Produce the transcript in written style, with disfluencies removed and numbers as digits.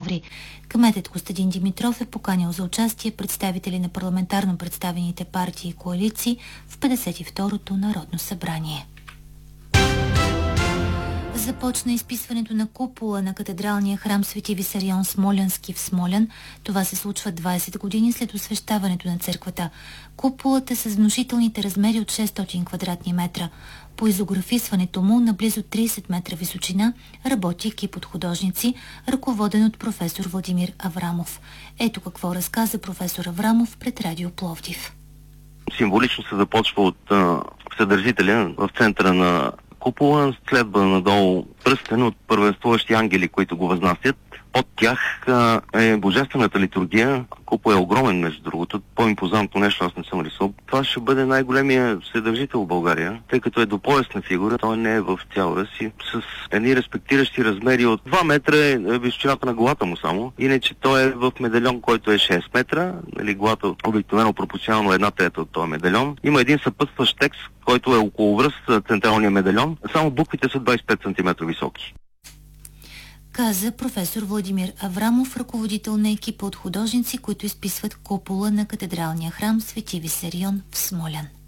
октомври. Кметът Костадин Димитров е поканил за участие представители на парламентарно представените партии и коалиции в 52-то Народно събрание. Започна изписването на купола на катедралния храм Свети Висарион Смолянски в Смолян. Това се случва 20 години след освещаването на църквата. Куполът е с внушителните размери от 600 квадратни метра. По изографисването му на близо 30 метра височина работи екип от художници, ръководен от професор Владимир Аврамов. Ето какво разказа професор Аврамов пред Радио Пловдив. Символично се започва от Вседържителя в центъра на купола, следва надолу пръстен от първенствуващи ангели, които го възнасят. Под тях е божествената литургия. Купол е огромен, между другото. По-импозантно нещо аз не съм рисувал. Това ще бъде най-големия вседържител в България, тъй като е допоясна фигура. Той не е в цял си. С едни респектиращи размери от 2 метра е височината на главата му само. Иначе той е в медальон, който е 6 метра. Главата обикновено пропорционално 1/3 от този медальон. Има един съпътстващ текст, който е около връз централния медальон. Само буквите са 25 см високи. Каза професор Владимир Аврамов, ръководител на екипа от художници, които изписват купола на катедралния храм Свети Висарион в Смолян.